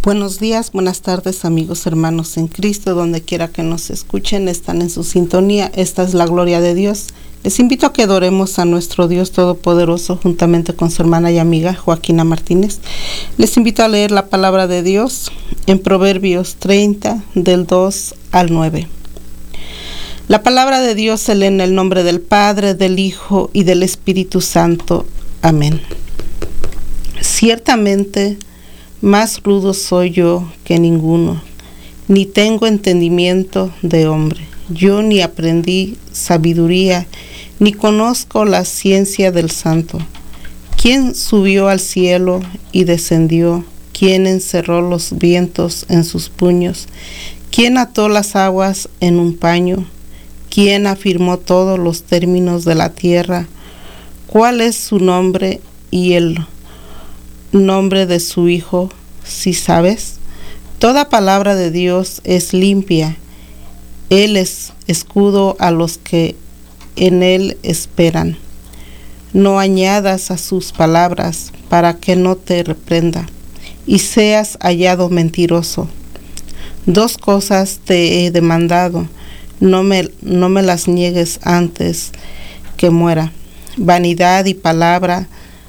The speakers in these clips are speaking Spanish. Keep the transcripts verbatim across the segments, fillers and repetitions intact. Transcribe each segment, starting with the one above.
Buenos días, buenas tardes, amigos, hermanos en Cristo, donde quiera que nos escuchen, están en su sintonía. Esta es la gloria de Dios. Les invito a que adoremos a nuestro Dios Todopoderoso juntamente con su hermana y amiga Joaquina Martínez. Les invito a leer la palabra de Dios en Proverbios treinta, del dos al nueve. La palabra de Dios se lee en el nombre del Padre, del Hijo y del Espíritu Santo. Amén. Ciertamente, más rudo soy yo que ninguno, ni tengo entendimiento de hombre. Yo ni aprendí sabiduría, ni conozco la ciencia del santo. ¿Quién subió al cielo y descendió? ¿Quién encerró los vientos en sus puños? ¿Quién ató las aguas en un paño? ¿Quién afirmó todos los términos de la tierra? ¿Cuál es su nombre y el nombre de su Hijo, si sabes? Toda palabra de Dios es limpia. Él es escudo a los que en él esperan. No añadas a sus palabras para que no te reprenda y seas hallado mentiroso. Dos cosas te he demandado, no me, no me las niegues antes que muera. Vanidad y palabra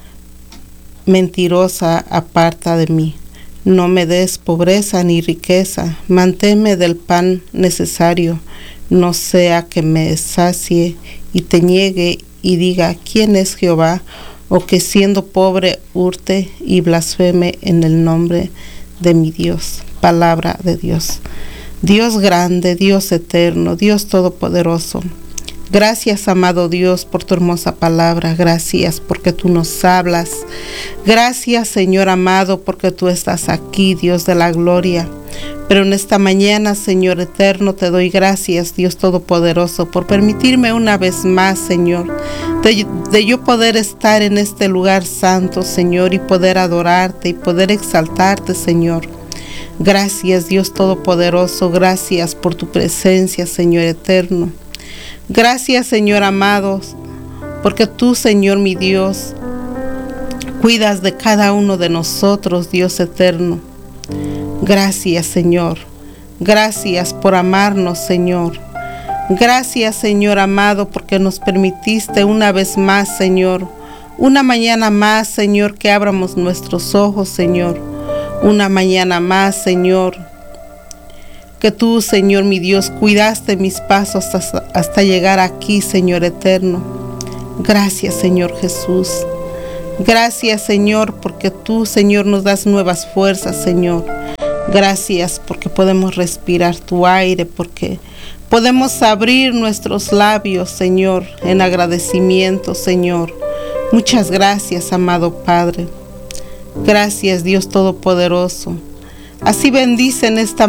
mentirosa aparta de mí. No me des pobreza ni riqueza, manténme del pan necesario, no sea que me sacie y te niegue y diga, ¿quién es Jehová? O que siendo pobre hurte y blasfeme en el nombre de mi Dios. Palabra de Dios. Dios grande, Dios eterno, Dios todopoderoso. Gracias, amado Dios, por tu hermosa palabra. Gracias porque tú nos hablas. Gracias, Señor amado, porque tú estás aquí, Dios de la gloria. Pero en esta mañana, Señor eterno, te doy gracias, Dios todopoderoso, por permitirme una vez más, Señor, de, de yo poder estar en este lugar santo, Señor, y poder adorarte y poder exaltarte, Señor. Gracias, Dios todopoderoso. Gracias por tu presencia, Señor eterno. Gracias, Señor amado, porque tú, Señor mi Dios, cuidas de cada uno de nosotros, Dios eterno. Gracias, Señor. Gracias por amarnos, Señor. Gracias, Señor amado, porque nos permitiste una vez más, Señor, una mañana más, Señor, que abramos nuestros ojos, Señor. Una mañana más, Señor, que tú, Señor mi Dios, cuidaste mis pasos hasta, hasta llegar aquí, Señor eterno. Gracias, Señor Jesús. Gracias, Señor, porque tú, Señor, nos das nuevas fuerzas, Señor. Gracias porque podemos respirar tu aire, porque podemos abrir nuestros labios, Señor, en agradecimiento, Señor. Muchas gracias, amado Padre. Gracias, Dios Todopoderoso. Así bendice en esta